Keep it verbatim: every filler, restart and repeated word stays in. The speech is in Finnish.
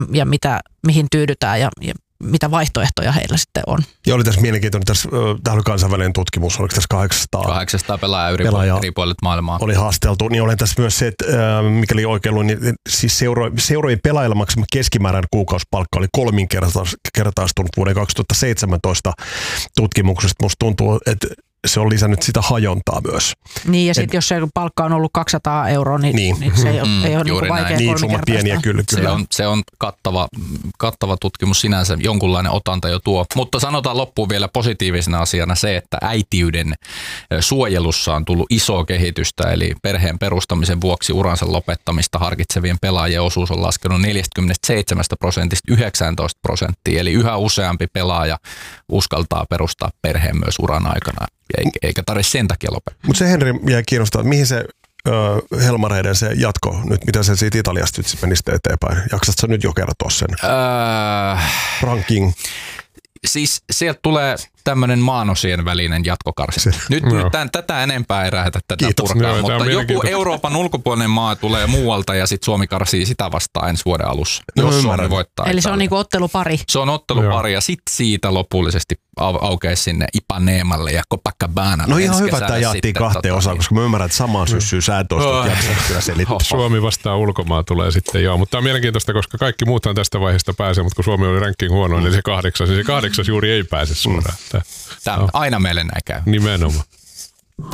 ja mitä, mihin tyydytään ja, ja mitä vaihtoehtoja heillä sitten on. Ja oli tässä mielenkiintoinen, tässä, tämä oli kansainvälinen tutkimus, oliko tässä kahdeksansataa, kahdeksansataa pelaajaa eri, eri puolilta maailmaa. Oli haasteltu, niin olen tässä myös se, että mikäli oikein luin, niin siis seuro, seurojen pelaajilla maksama keskimääräinen kuukausipalkka oli kolminkertaistunut vuoden kaksituhattaseitsemäntoista tutkimuksesta. Musta tuntuu, että se on lisännyt sitä hajontaa myös. Niin, ja sitten jos se palkka on ollut kaksisataa euroa, niin, niin. niin se ei ole, mm, ei ole niin vaikea niin, summat pieniä kyllä. kyllä. Se on, se on kattava, kattava tutkimus sinänsä, jonkunlainen otanta jo tuo. Mutta sanotaan loppuun vielä positiivisena asiana se, että äitiyden suojelussa on tullut isoa kehitystä, eli perheen perustamisen vuoksi uransa lopettamista harkitsevien pelaajien osuus on laskenut neljästäkymmenestäseitsemästä prosentista yhdeksääntoista prosenttiin, eli yhä useampi pelaaja uskaltaa perustaa perheen myös uran aikana. Eikä tarvitse sen takia lopettaa. Mutta se Henri jäi kiinnostaa, mihin se ö, Helmareiden se jatko nyt, mitä se siitä Italiasta nyt meni eteenpäin? Jaksatko sä nyt jo kertoa sen? Öö, Ranking. Siis sieltä tulee tämmöinen maanosien välinen jatkokarsinta. Nyt, no. nyt tämän, tätä enempää ei lähdetä tätä Kiitos. purkaa, No, mutta joku Euroopan ulkopuolinen maa tulee muualta ja sitten Suomi karsii sitä vastaan ensi vuoden alussa, no, jos Suomi voittaa. Eli Italia. Se on niinku ottelupari. Se on ottelupari ja sitten siitä lopullisesti au- aukeisi sinne Ipaneemalle ja Copacabanalle. No ihan hyvä, että jaettiin kahteen tota, osaan, koska mä ymmärrän, että samaan syssyyn sä et ole kyllä selittää. Suomi vastaan ulkomaa tulee sitten joo, mutta tämä on mielenkiintoista, koska kaikki muuthan tästä vaiheesta pääsee, mutta kun Suomi oli ranking huono, niin se kahdeksas, niin se kahdeksas juuri ei pääse suoraan. Tämä on aina meille näin käy. Nimenomaan.